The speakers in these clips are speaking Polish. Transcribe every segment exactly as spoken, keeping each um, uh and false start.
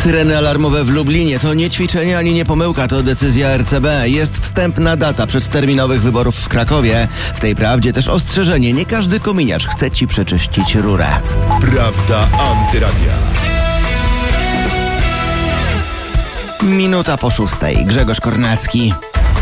Syreny alarmowe w Lublinie to nie ćwiczenie ani nie pomyłka, to decyzja R C B. Jest wstępna data przedterminowych wyborów w Krakowie. W tej prawdzie też ostrzeżenie, nie każdy kominiarz chce ci przeczyścić rurę. Prawda Antyradia. Minuta po szóstej. Grzegorz Kornacki.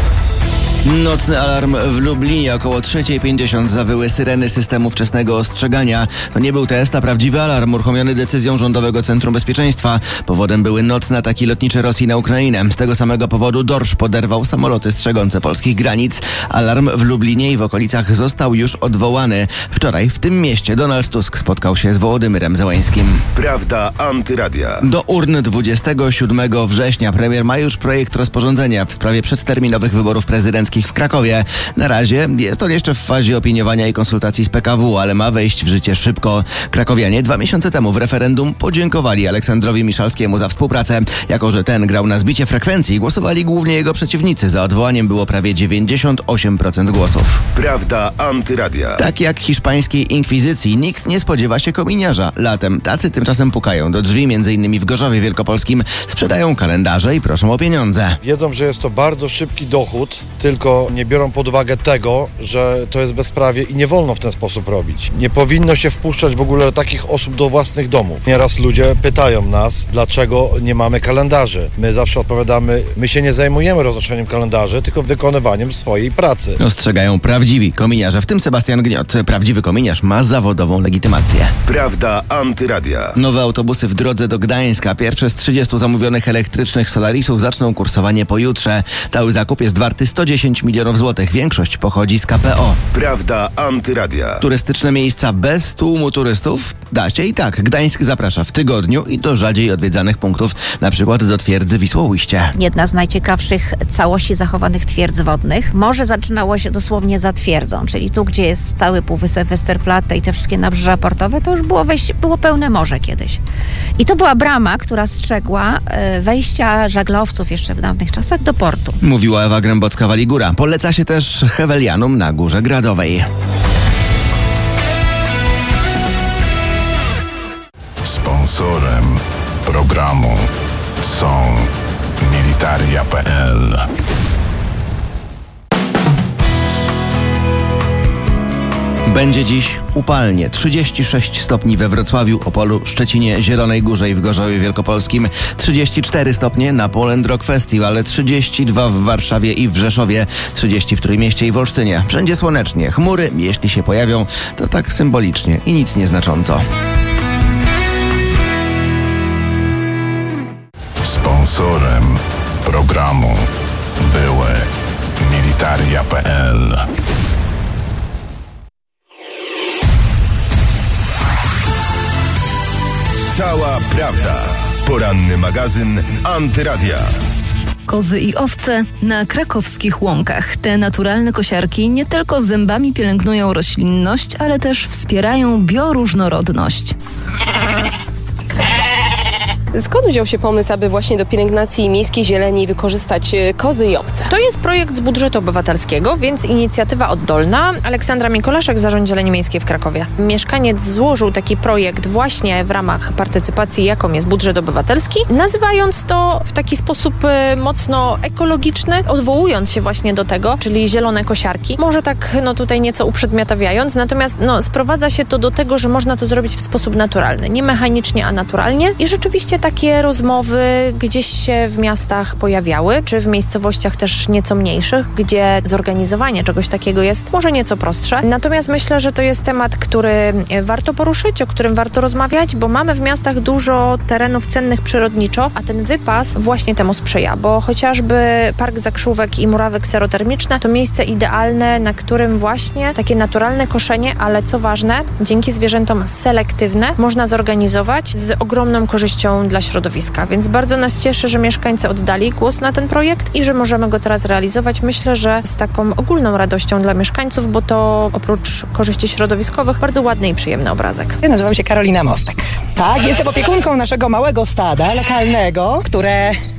Nocny alarm w Lublinie. Około trzeciej pięćdziesiąt zawyły syreny systemu wczesnego ostrzegania. To nie był test, a prawdziwy alarm uruchomiony decyzją Rządowego Centrum Bezpieczeństwa. Powodem były nocne ataki lotnicze Rosji na Ukrainę. Z tego samego powodu Dorsz poderwał samoloty strzegące polskich granic. Alarm w Lublinie i w okolicach został już odwołany. Wczoraj w tym mieście Donald Tusk spotkał się z Wołodymyrem Zełańskim. Prawda Antyradia. Do urn dwudziestego siódmego września premier ma już projekt rozporządzenia w sprawie przedterminowych wyborów prezydenckich w Krakowie. Na razie jest on jeszcze w fazie opiniowania i konsultacji z P K W, ale ma wejść w życie szybko. Krakowianie dwa miesiące temu w referendum podziękowali Aleksandrowi Miszalskiemu za współpracę. Jako że ten grał na zbicie frekwencji, głosowali głównie jego przeciwnicy. Za odwołaniem było prawie dziewięćdziesiąt osiem procent głosów. Prawda Antyradia. Tak jak hiszpańskiej inkwizycji, nikt nie spodziewa się kominiarza. Latem tacy tymczasem pukają do drzwi, między innymi w Gorzowie Wielkopolskim, sprzedają kalendarze i proszą o pieniądze. Wiedzą, że jest to bardzo szybki dochód, tylko nie biorą pod uwagę tego, że to jest bezprawie i nie wolno w ten sposób robić. Nie powinno się wpuszczać w ogóle takich osób do własnych domów. Nieraz ludzie pytają nas, dlaczego nie mamy kalendarzy. My zawsze odpowiadamy, my się nie zajmujemy roznoszeniem kalendarzy, tylko wykonywaniem swojej pracy. Ostrzegają prawdziwi kominiarze, w tym Sebastian Gniot. Prawdziwy kominiarz ma zawodową legitymację. Prawda Antyradia. Nowe autobusy w drodze do Gdańska. Pierwsze z trzydziestu zamówionych elektrycznych Solarisów zaczną kursowanie pojutrze. Cały zakup jest warty sto dziesięć milionów złotych. Większość pochodzi z K P O. Prawda Antyradia. Turystyczne miejsca bez tłumu turystów? Da się i tak. Gdańsk zaprasza w tygodniu i do rzadziej odwiedzanych punktów, na przykład do twierdzy Wisłoujście. Jedna z najciekawszych całości zachowanych twierdz wodnych. Morze zaczynało się dosłownie za twierdzą, czyli tu, gdzie jest cały półwysep Westerplatte i te wszystkie nabrzeża portowe, to już było wejście, było pełne morze kiedyś. I to była brama, która strzegła wejścia żaglowców jeszcze w dawnych czasach do portu. Mówiła Ewa Grębocka-Waligura. Poleca się też Hewelianom na Górze Gradowej. Sponsorem programu są Militaria kropka p l. Będzie dziś upalnie. trzydzieści sześć stopni we Wrocławiu, Opolu, Szczecinie, Zielonej Górze i w Gorzowie Wielkopolskim. trzydzieści cztery stopnie na Poland Rock Festival, trzydzieści dwa w Warszawie i w Rzeszowie, trzydzieści w Trójmieście i w Olsztynie. Wszędzie słonecznie. Chmury, jeśli się pojawią, to tak symbolicznie i nic nieznacząco. Sponsorem programu były Militaria kropka p l. Cała prawda. Poranny magazyn Antyradia. Kozy i owce na krakowskich łąkach. Te naturalne kosiarki nie tylko zębami pielęgnują roślinność, ale też wspierają bioróżnorodność. Skąd wziął się pomysł, aby właśnie do pielęgnacji miejskiej zieleni wykorzystać kozy i owce? To jest projekt z budżetu obywatelskiego, więc inicjatywa oddolna. Aleksandra Mikolaszek, Zarząd Zieleni Miejskiej w Krakowie. Mieszkaniec złożył taki projekt właśnie w ramach partycypacji, jaką jest budżet obywatelski, nazywając to w taki sposób mocno ekologiczny, odwołując się właśnie do tego, czyli zielone kosiarki. Może tak no tutaj nieco uprzedmiotawiając, natomiast no, sprowadza się to do tego, że można to zrobić w sposób naturalny. Nie mechanicznie, a naturalnie. I rzeczywiście takie rozmowy gdzieś się w miastach pojawiały, czy w miejscowościach też nieco mniejszych, gdzie zorganizowanie czegoś takiego jest może nieco prostsze. Natomiast myślę, że to jest temat, który warto poruszyć, o którym warto rozmawiać, bo mamy w miastach dużo terenów cennych przyrodniczo, a ten wypas właśnie temu sprzyja, bo chociażby Park Zakrzówek i Murawek Serotermiczne to miejsce idealne, na którym właśnie takie naturalne koszenie, ale co ważne, dzięki zwierzętom selektywne można zorganizować z ogromną korzyścią dla środowiska, więc bardzo nas cieszy, że mieszkańcy oddali głos na ten projekt i że możemy go teraz realizować. Myślę, że z taką ogólną radością dla mieszkańców, bo to oprócz korzyści środowiskowych bardzo ładny i przyjemny obrazek. Ja nazywam się Karolina Mostek. Tak, jestem opiekunką naszego małego stada lokalnego, które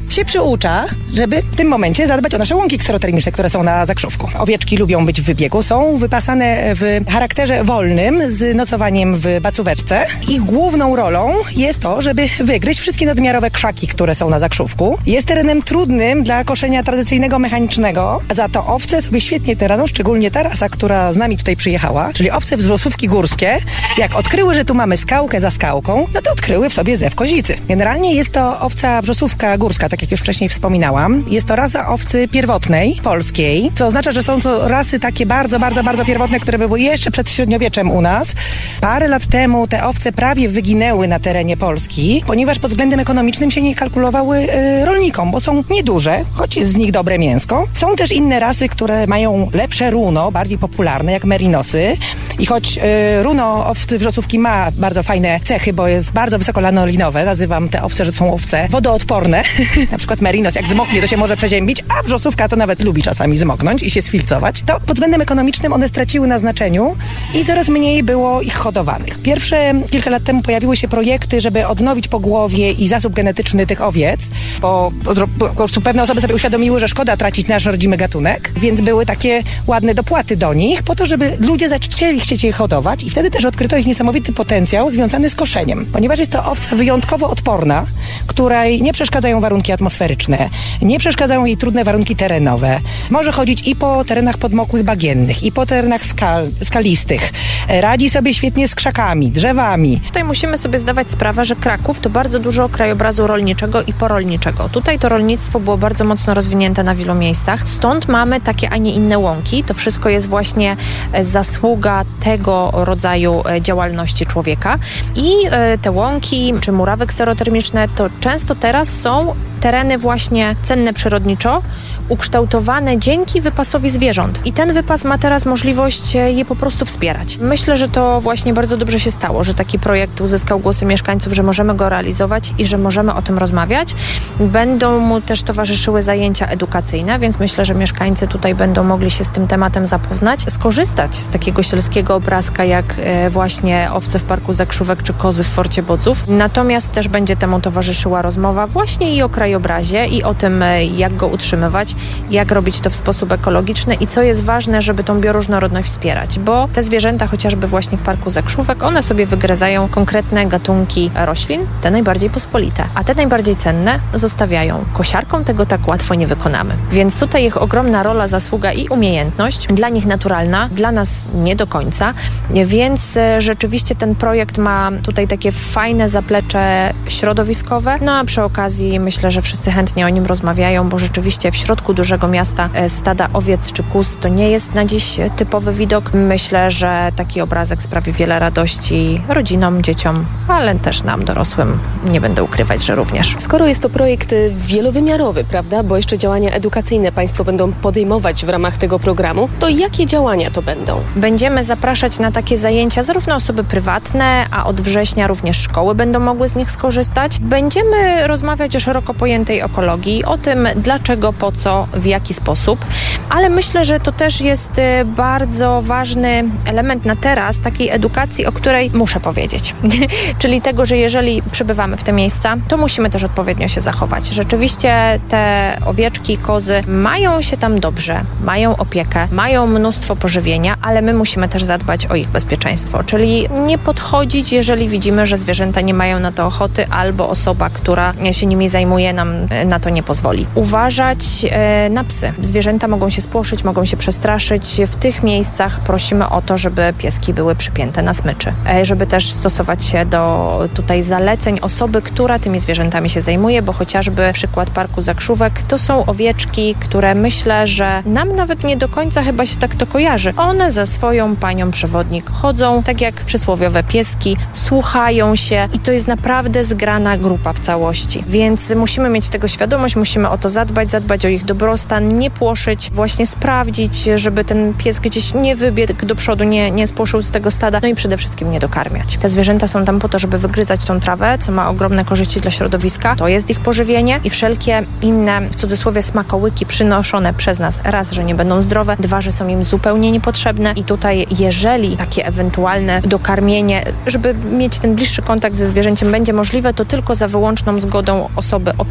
się przyucza, żeby w tym momencie zadbać o nasze łąki kserotermiczne, które są na Zakrzówku. Owieczki lubią być w wybiegu, są wypasane w charakterze wolnym z nocowaniem w bacóweczce. Ich główną rolą jest to, żeby wygryźć wszystkie nadmiarowe krzaki, które są na Zakrzówku. Jest terenem trudnym dla koszenia tradycyjnego, mechanicznego, za to owce sobie świetnie te rano, szczególnie ta rasa, która z nami tutaj przyjechała, czyli owce wrzosówki górskie, jak odkryły, że tu mamy skałkę za skałką, no to odkryły w sobie zew kozicy. Generalnie jest to owca wrzosówka górska, tak jak już wcześniej wspominałam. Jest to rasa owcy pierwotnej, polskiej, co oznacza, że są to rasy takie bardzo, bardzo, bardzo pierwotne, które były jeszcze przed średniowieczem u nas. Parę lat temu te owce prawie wyginęły na terenie Polski, ponieważ pod względem ekonomicznym się nie kalkulowały y, rolnikom, bo są nieduże, choć jest z nich dobre mięsko. Są też inne rasy, które mają lepsze runo, bardziej popularne, jak merinosy. I choć y, runo owcy wrzosówki ma bardzo fajne cechy, bo jest bardzo wysoko lanolinowe, nazywam te owce, że są owce wodoodporne. Na przykład merinos, jak zmoknie, to się może przeziębić, a wrzosówka to nawet lubi czasami zmoknąć i się sfilcować. To pod względem ekonomicznym one straciły na znaczeniu i coraz mniej było ich hodowanych. Pierwsze kilka lat temu pojawiły się projekty, żeby odnowić pogłowie i zasób genetyczny tych owiec, bo po prostu pewne osoby sobie uświadomiły, że szkoda tracić nasz rodzimy gatunek, więc były takie ładne dopłaty do nich, po to, żeby ludzie zaczęli chcieć je hodować i wtedy też odkryto ich niesamowity potencjał związany z koszeniem, ponieważ jest to owca wyjątkowo odporna, której nie przeszkadzają warunki atmosferyczne, nie przeszkadzają jej trudne warunki terenowe. Może chodzić i po terenach podmokłych bagiennych, i po terenach skal, skalistych. Radzi sobie świetnie z krzakami, drzewami. Tutaj musimy sobie zdawać sprawę, że Kraków to bardzo dużo krajobrazu rolniczego i porolniczego. Tutaj to rolnictwo było bardzo mocno rozwinięte na wielu miejscach. Stąd mamy takie, a nie inne łąki. To wszystko jest właśnie zasługa tego rodzaju działalności człowieka. I te łąki czy murawy kserotermiczne to często teraz są tereny właśnie cenne przyrodniczo, ukształtowane dzięki wypasowi zwierząt. I ten wypas ma teraz możliwość je po prostu wspierać. Myślę, że to właśnie bardzo dobrze się stało, że taki projekt uzyskał głosy mieszkańców, że możemy go realizować i że możemy o tym rozmawiać. Będą mu też towarzyszyły zajęcia edukacyjne, więc myślę, że mieszkańcy tutaj będą mogli się z tym tematem zapoznać, skorzystać z takiego sielskiego obrazka, jak właśnie owce w Parku Zakrzówek czy kozy w Forcie Bodzów. Natomiast też będzie temu towarzyszyła rozmowa właśnie i o krajobrazie, i o tym, jak go utrzymywać, jak robić to w sposób ekologiczny i co jest ważne, żeby tą bioróżnorodność wspierać, bo te zwierzęta chociażby właśnie w Parku Zakrzówek, one sobie wygryzają konkretne gatunki roślin, te najbardziej pospolite, a te najbardziej cenne zostawiają. Kosiarkom tego tak łatwo nie wykonamy. Więc tutaj ich ogromna rola, zasługa i umiejętność, dla nich naturalna, dla nas nie do końca, więc rzeczywiście ten projekt ma tutaj takie fajne zaplecze środowiskowe, no a przy okazji myślę, że wszyscy chętnie o nim rozmawiają, bo rzeczywiście w środku dużego miasta stada owiec czy kóz to nie jest na dziś typowy widok. Myślę, że taki obrazek sprawi wiele radości rodzinom, dzieciom, ale też nam dorosłym. Nie będę ukrywać, że również. Skoro jest to projekt wielowymiarowy, prawda, bo jeszcze działania edukacyjne Państwo będą podejmować w ramach tego programu, to jakie działania to będą? Będziemy zapraszać na takie zajęcia zarówno osoby prywatne, a od września również szkoły będą mogły z nich skorzystać. Będziemy rozmawiać o szeroko pojętej ekologii, o tym dlaczego, po co, w jaki sposób, ale myślę, że to też jest bardzo ważny element na teraz takiej edukacji, o której muszę powiedzieć. Czyli tego, że jeżeli przybywamy w te miejsca, to musimy też odpowiednio się zachować. Rzeczywiście te owieczki, kozy mają się tam dobrze, mają opiekę, mają mnóstwo pożywienia, ale my musimy też zadbać o ich bezpieczeństwo, czyli nie podchodzić, jeżeli widzimy, że zwierzęta nie mają na to ochoty, albo osoba, która się nimi zajmuje, nam na to nie pozwoli. Uważać e, na psy. Zwierzęta mogą się spłoszyć, mogą się przestraszyć. W tych miejscach prosimy o to, żeby pieski były przypięte na smyczy, e, żeby też stosować się do tutaj zaleceń osoby, która tymi zwierzętami się zajmuje, bo chociażby przykład Parku Zakrzówek to są owieczki, które myślę, że nam nawet nie do końca chyba się tak to kojarzy. One za swoją panią przewodnik chodzą, tak jak przysłowiowe pieski, słuchają się i to jest naprawdę zgrana grupa w całości. Więc musimy mieć tego świadomość, musimy o to zadbać, zadbać o ich dobrostan, nie płoszyć, właśnie sprawdzić, żeby ten pies gdzieś nie wybiegł do przodu, nie, nie spłoszył z tego stada, no i przede wszystkim nie dokarmiać. Te zwierzęta są tam po to, żeby wygryzać tą trawę, co ma ogromne korzyści dla środowiska. To jest ich pożywienie i wszelkie inne, w cudzysłowie, smakołyki przynoszone przez nas. Raz, że nie będą zdrowe, dwa, że są im zupełnie niepotrzebne i tutaj, jeżeli takie ewentualne dokarmienie, żeby mieć ten bliższy kontakt ze zwierzęciem będzie możliwe, to tylko za wyłączną zgodą osoby opiekującej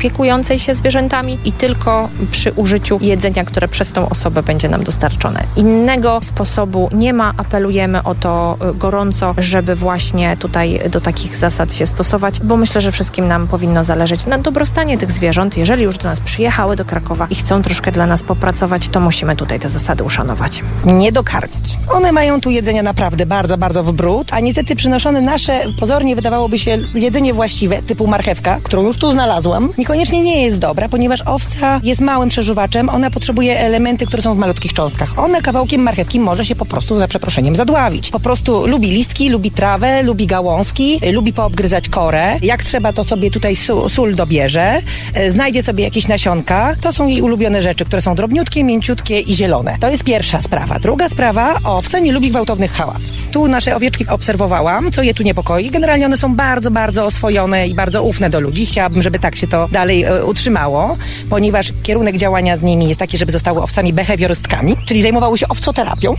opiekującej się zwierzętami i tylko przy użyciu jedzenia, które przez tą osobę będzie nam dostarczone. Innego sposobu nie ma. Apelujemy o to gorąco, żeby właśnie tutaj do takich zasad się stosować, bo myślę, że wszystkim nam powinno zależeć na dobrostanie tych zwierząt. Jeżeli już do nas przyjechały do Krakowa i chcą troszkę dla nas popracować, to musimy tutaj te zasady uszanować. Nie dokarmić. One mają tu jedzenia naprawdę bardzo, bardzo w brud, a niestety przynoszone nasze, pozornie wydawałoby się jedzenie właściwe, typu marchewka, którą już tu znalazłam, niekoniecznie nie jest dobra, ponieważ owca jest małym przeżuwaczem, ona potrzebuje elementy, które są w malutkich cząstkach. Ona kawałkiem marchewki może się po prostu, za przeproszeniem, zadławić. Po prostu lubi listki, lubi trawę, lubi gałązki, lubi poobgryzać korę. Jak trzeba, to sobie tutaj sól dobierze, znajdzie sobie jakieś nasionka. To są jej ulubione rzeczy, które są drobniutkie, mięciutkie i zielone. To jest pierwsza sprawa. Druga sprawa, owca nie lubi gwałtownych hałasów. Tu nasze owieczki obserwowałam, co je tu niepokoi. Generalnie one są bardzo, bardzo oswojone i bardzo ufne do ludzi. Chciałabym, żeby tak się to dalej e, utrzymało, ponieważ kierunek działania z nimi jest taki, żeby zostały owcami behawiorystkami, czyli zajmowały się owcoterapią.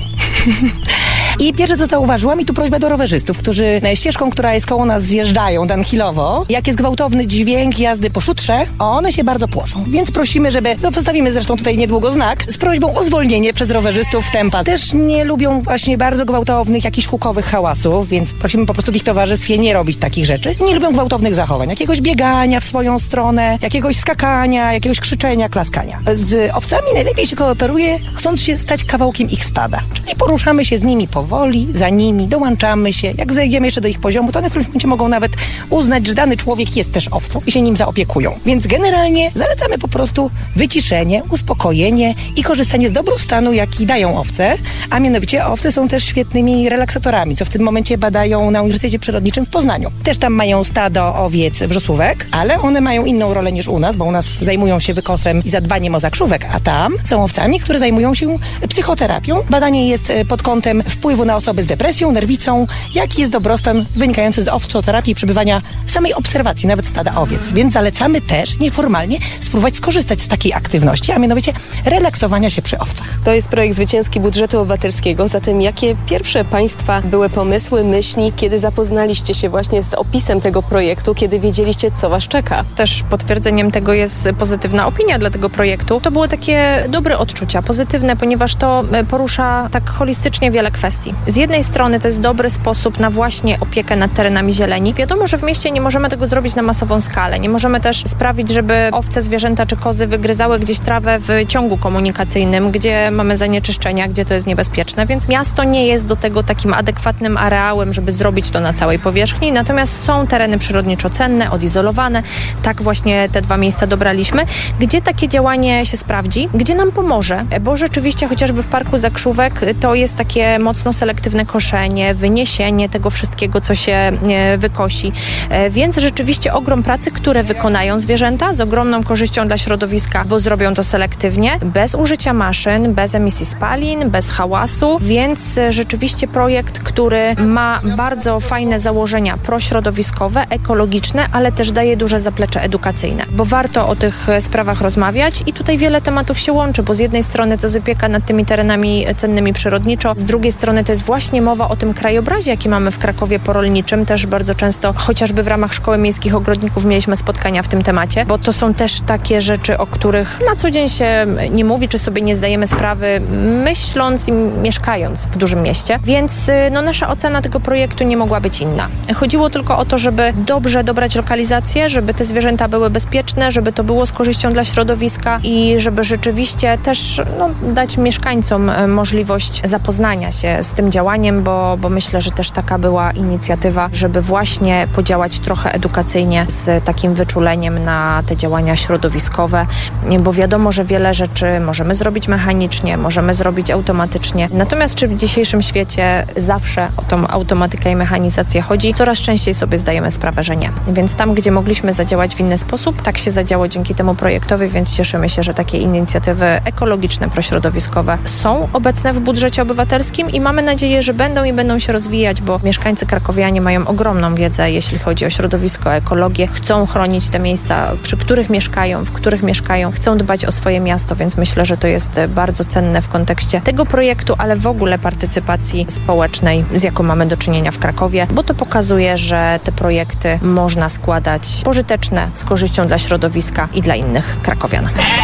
I pierwsze, co zauważyłam, i tu prośba do rowerzystów, którzy ścieżką, która jest koło nas, zjeżdżają downhillowo, jak jest gwałtowny dźwięk jazdy po szutrze, one się bardzo płoszą. Więc prosimy, żeby, no postawimy zresztą tutaj niedługo znak, z prośbą o zwolnienie przez rowerzystów tempa. Też nie lubią właśnie bardzo gwałtownych, jakichś hukowych hałasów, więc prosimy po prostu w ich towarzystwie nie robić takich rzeczy. Nie lubią gwałtownych zachowań, jakiegoś biegania w swoją stronę, jakiegoś skakania, jakiegoś krzyczenia, klaskania. Z owcami najlepiej się kooperuje, chcąc się stać kawałkiem ich stada. Czyli poruszamy się z nimi powoli, za nimi, dołączamy się. Jak zejdziemy jeszcze do ich poziomu, to one w którymś momencie mogą nawet uznać, że dany człowiek jest też owcą i się nim zaopiekują. Więc generalnie zalecamy po prostu wyciszenie, uspokojenie i korzystanie z dobrostanu, jaki dają owce, a mianowicie owce są też świetnymi relaksatorami, co w tym momencie badają na Uniwersytecie Przyrodniczym w Poznaniu. Też tam mają stado owiec wrzosówek, ale one mają inną rolę niż u nas, bo u nas zajmują się wykosem i zadbaniem o zakrzówek, a tam są owcami, które zajmują się psychoterapią. Badanie jest pod kątem wpływu na osoby z depresją, nerwicą, jaki jest dobrostan wynikający z owcoterapii i przebywania w samej obserwacji, nawet stada owiec. Więc zalecamy też nieformalnie spróbować skorzystać z takiej aktywności, a mianowicie relaksowania się przy owcach. To jest projekt zwycięski budżetu obywatelskiego, zatem jakie pierwsze Państwa były pomysły, myśli, kiedy zapoznaliście się właśnie z opisem tego projektu, kiedy wiedzieliście, co Was czeka? Też potwierdzeniem tego jest pozytywna opinia dla tego projektu. To były takie dobre odczucia, pozytywne, ponieważ to porusza tak holistycznie wiele kwestii. Z jednej strony to jest dobry sposób na właśnie opiekę nad terenami zieleni. Wiadomo, że w mieście nie możemy tego zrobić na masową skalę. Nie możemy też sprawić, żeby owce, zwierzęta czy kozy wygryzały gdzieś trawę w ciągu komunikacyjnym, gdzie mamy zanieczyszczenia, gdzie to jest niebezpieczne, więc miasto nie jest do tego takim adekwatnym areałem, żeby zrobić to na całej powierzchni. Natomiast są tereny przyrodniczo cenne, odizolowane. Tak właśnie te dwa miejsca dobraliśmy, gdzie takie działanie się sprawdzi, gdzie nam pomoże, bo rzeczywiście chociażby w Parku Zakrzówek to jest takie mocno selektywne koszenie, wyniesienie tego wszystkiego, co się wykosi. Więc rzeczywiście ogrom pracy, które wykonają zwierzęta z ogromną korzyścią dla środowiska, bo zrobią to selektywnie, bez użycia maszyn, bez emisji spalin, bez hałasu, więc rzeczywiście projekt, który ma bardzo fajne założenia prośrodowiskowe, ekologiczne, ale też daje duże zaplecze edukacyjne, bo warto o tych sprawach rozmawiać i tutaj wiele tematów się łączy, bo z jednej strony to jest opieka nad tymi terenami cennymi przyrodniczo, z drugiej strony to jest właśnie mowa o tym krajobrazie, jaki mamy w Krakowie porolniczym, też bardzo często, chociażby w ramach Szkoły Miejskich Ogrodników mieliśmy spotkania w tym temacie, bo to są też takie rzeczy, o których na co dzień się nie mówi, czy sobie nie zdajemy sprawy, myśląc i mieszkając w dużym mieście, więc no, nasza ocena tego projektu nie mogła być inna. Chodziło tylko o to, żeby dobrze dobrać lokalizację, żeby te zwierzęta były bezpieczne, żeby to było z korzyścią dla środowiska i żeby rzeczywiście też no, dać mieszkańcom możliwość zapoznania się z tym działaniem, bo, bo myślę, że też taka była inicjatywa, żeby właśnie podziałać trochę edukacyjnie z takim wyczuleniem na te działania środowiskowe, bo wiadomo, że wiele rzeczy możemy zrobić mechanicznie, możemy zrobić automatycznie. Natomiast czy w dzisiejszym świecie zawsze o tą automatykę i mechanizację chodzi? Coraz częściej sobie zdajemy sprawę, że nie. Więc tam, gdzie mogliśmy zadziałać w inny sposób, tak się zadziało dzięki temu projektowi, więc cieszymy się, że takie inicjatywy ekologiczne, prośrodowiskowe są obecne w budżecie obywatelskim i mamy mamy nadzieję, że będą i będą się rozwijać, bo mieszkańcy krakowianie mają ogromną wiedzę, jeśli chodzi o środowisko, ekologię. Chcą chronić te miejsca, przy których mieszkają, w których mieszkają. Chcą dbać o swoje miasto, więc myślę, że to jest bardzo cenne w kontekście tego projektu, ale w ogóle partycypacji społecznej, z jaką mamy do czynienia w Krakowie, bo to pokazuje, że te projekty można składać pożyteczne, z korzyścią dla środowiska i dla innych krakowian.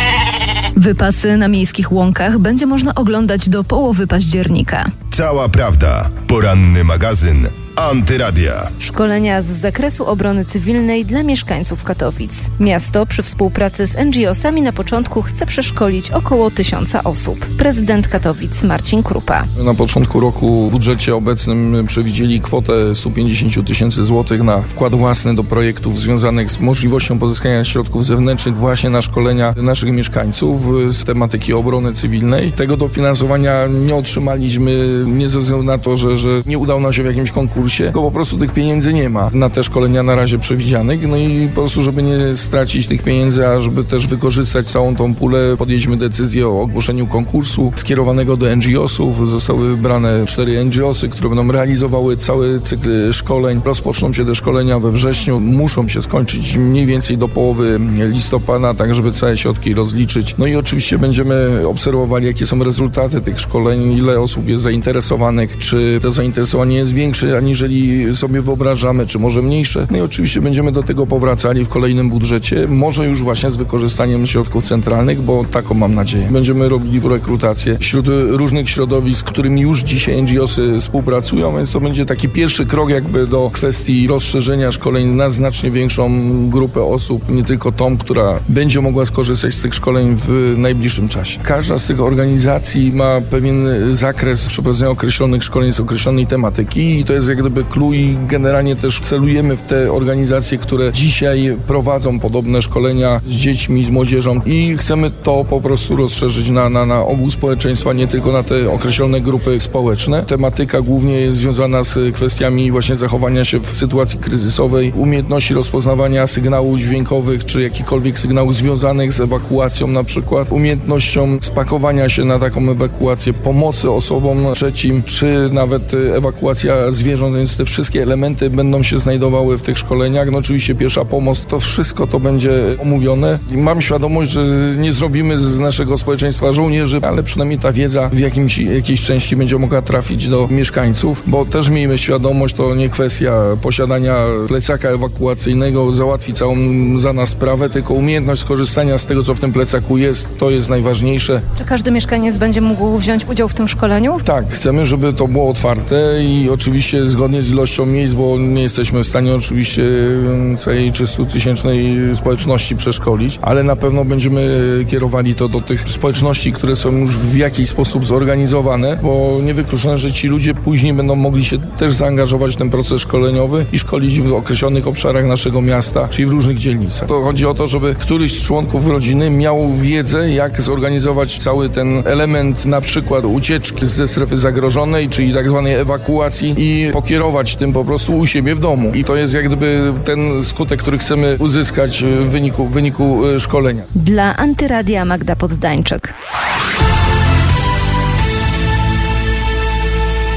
Wypasy na miejskich łąkach będzie można oglądać do połowy października. Cała prawda. Poranny magazyn Antyradia. Szkolenia z zakresu obrony cywilnej dla mieszkańców Katowic. Miasto przy współpracy z en dżi osami na początku chce przeszkolić około tysiąca osób. Prezydent Katowic Marcin Krupa. Na początku roku w budżecie obecnym przewidzieli kwotę sto pięćdziesiąt tysięcy złotych na wkład własny do projektów związanych z możliwością pozyskania środków zewnętrznych właśnie na szkolenia naszych mieszkańców z tematyki obrony cywilnej. Tego dofinansowania nie otrzymaliśmy nie ze względu na to, że, że nie udało nam się w jakimś konkursie, tylko po prostu tych pieniędzy nie ma na te szkolenia na razie przewidzianych. No i po prostu, żeby nie stracić tych pieniędzy, a żeby też wykorzystać całą tą pulę, podjęliśmy decyzję o ogłoszeniu konkursu skierowanego do en dżi osów. Zostały wybrane cztery en dżi osy, które będą realizowały cały cykl szkoleń. Rozpoczną się te szkolenia we wrześniu. Muszą się skończyć mniej więcej do połowy listopada, tak żeby całe środki rozliczyć. No i oczywiście będziemy obserwowali, jakie są rezultaty tych szkoleń, ile osób jest zainteresowanych, czy to zainteresowanie jest większe, aniżeli sobie wyobrażamy, czy może mniejsze. No i oczywiście będziemy do tego powracali w kolejnym budżecie, może już właśnie z wykorzystaniem środków centralnych, bo taką mam nadzieję. Będziemy robili rekrutację wśród różnych środowisk, z którymi już dzisiaj en dżi osy współpracują, więc to będzie taki pierwszy krok jakby do kwestii rozszerzenia szkoleń na znacznie większą grupę osób, nie tylko tą, która będzie mogła skorzystać z tych szkoleń w najbliższym czasie. Każda z tych organizacji ma pewien zakres przeprowadzenia określonych szkoleń z określonej tematyki i to jest jak gdyby clue i generalnie też celujemy w te organizacje, które dzisiaj prowadzą podobne szkolenia z dziećmi, z młodzieżą i chcemy to po prostu rozszerzyć na, na, na ogół społeczeństwa, nie tylko na te określone grupy społeczne. Tematyka głównie jest związana z kwestiami właśnie zachowania się w sytuacji kryzysowej, umiejętności rozpoznawania sygnałów dźwiękowych, czy jakichkolwiek sygnałów związanych z ewakuacją na przykład, umiejętnością spakowania się na taką ewakuację, pomocy osobom trzecim, czy nawet ewakuacja zwierząt, więc te wszystkie elementy będą się znajdowały w tych szkoleniach. No oczywiście pierwsza pomoc, to wszystko to będzie omówione. I mam świadomość, że nie zrobimy z naszego społeczeństwa żołnierzy, ale przynajmniej ta wiedza w jakimś, jakiejś części będzie mogła trafić do mieszkańców, bo też miejmy świadomość, to nie kwestia posiadania plecaka ewakuacyjnego, załatwi całą za nas sprawę, tylko umiejętność skorzystania z tego, co w tym plecaku jest, to jest najważniejsze. Czy każdy mieszkaniec będzie mógł wziąć udział w tym szkoleniu? Tak, chcemy, żeby to było otwarte i oczywiście zgodnie z ilością miejsc, bo nie jesteśmy w stanie oczywiście całej trzystutysięcznej społeczności przeszkolić, ale na pewno będziemy kierowali to do tych społeczności, które są już w jakiś sposób zorganizowane, bo niewykluczone, że ci ludzie później będą mogli się też zaangażować w ten proces szkoleniowy i szkolić w określonych obszarach naszego miasta, czyli w różnych dzielnicach. To chodzi o to, żeby któryś z członków rodziny miał wiedzę, jak zorganizować cały ten element, na przykład ucieczki ze strefy zagrożonej, czyli tak zwanej ewakuacji i pokierować tym po prostu u siebie w domu. I to jest jak gdyby ten skutek, który chcemy uzyskać w wyniku, w wyniku szkolenia. Dla Antyradia Magda Poddańczyk.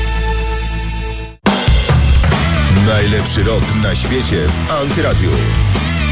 Najlepszy rok na świecie w Antyradiu.